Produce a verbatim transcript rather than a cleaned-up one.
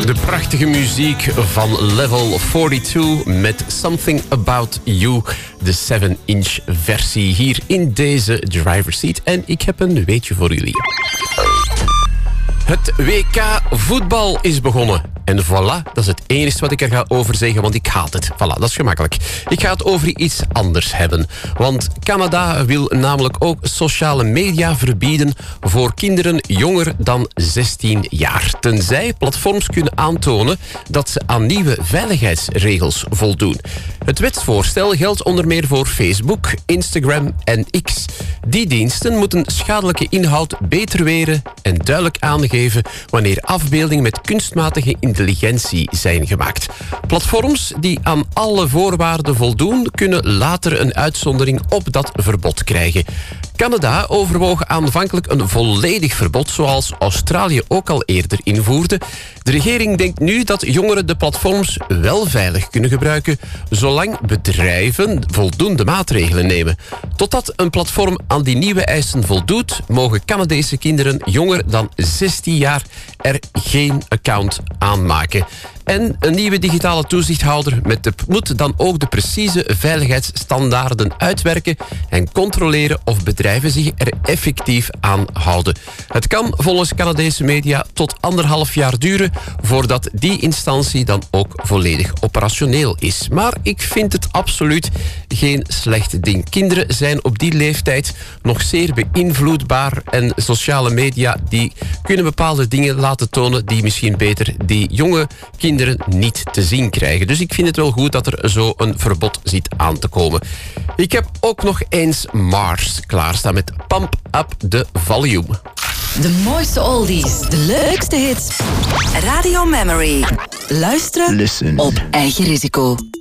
De prachtige muziek van Level tweeënveertig met Something About You, de zeven inch versie hier in deze driver's seat. En ik heb een weetje voor jullie. Het W K voetbal is begonnen. En voilà, dat is het enige wat ik er ga over zeggen, want ik haat het. Voilà, dat is gemakkelijk. Ik ga het over iets anders hebben. Want Canada wil namelijk ook sociale media verbieden voor kinderen jonger dan zestien jaar. Tenzij platforms kunnen aantonen dat ze aan nieuwe veiligheidsregels voldoen. Het wetsvoorstel geldt onder meer voor Facebook, Instagram en X. Die diensten moeten schadelijke inhoud beter weren en duidelijk aangeven wanneer afbeeldingen met kunstmatige intelligentie zijn gemaakt. Platforms die aan alle voorwaarden voldoen, kunnen later een uitzondering op dat verbod krijgen. Canada overwoog aanvankelijk een volledig verbod, zoals Australië ook al eerder invoerde. De regering denkt nu dat jongeren de platforms wel veilig kunnen gebruiken, zolang bedrijven voldoende maatregelen nemen. Totdat een platform aan die nieuwe eisen voldoet, mogen Canadese kinderen jonger dan zestien jaar er geen account aanmaken. En een nieuwe digitale toezichthouder met de, moet dan ook de precieze veiligheidsstandaarden uitwerken en controleren of bedrijven zich er effectief aan houden. Het kan volgens Canadese media tot anderhalf jaar duren voordat die instantie dan ook volledig operationeel is. Maar ik vind het absoluut geen slecht ding. Kinderen zijn op die leeftijd nog zeer beïnvloedbaar en sociale media die kunnen bepaalde dingen laten tonen die misschien beter die jonge kinderen niet te zien krijgen. Dus ik vind het wel goed dat er zo een verbod zit aan te komen. Ik heb ook nog eens Mars klaarstaan met Pump Up the Volume. De mooiste oldies, de leukste hits. Radio Memory. Luisteren Listen. Op eigen risico.